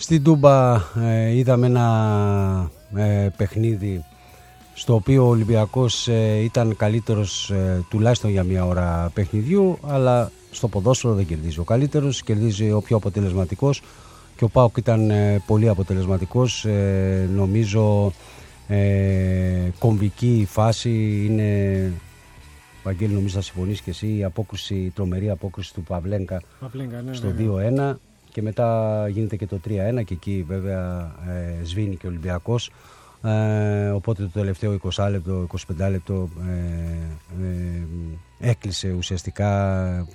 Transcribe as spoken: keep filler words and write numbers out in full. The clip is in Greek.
Στην Τούμπα ε, είδαμε ένα ε, παιχνίδι στο οποίο ο Ολυμπιακός ε, ήταν καλύτερος ε, τουλάχιστον για μια ώρα παιχνιδιού, αλλά στο ποδόσφαιρο δεν κερδίζει ο καλύτερος, κερδίζει ο πιο αποτελεσματικός, και ο ΠΑΟΚ ήταν ε, πολύ αποτελεσματικός. ε, νομίζω ε, κομβική η φάση είναι, Βαγγέλη, νομίζω θα συμφωνείς και εσύ, η απόκριση, η τρομερή απόκριση του Παυλένκα, Παυλένκα ναι, στο ναι, ναι. δύο ένα, και μετά γίνεται και το τρία ένα, και εκεί βέβαια ε, σβήνει και ο Ολυμπιακός. Ε, οπότε το τελευταίο είκοσι λεπτό, είκοσι πέντε λεπτό ε, ε, έκλεισε ουσιαστικά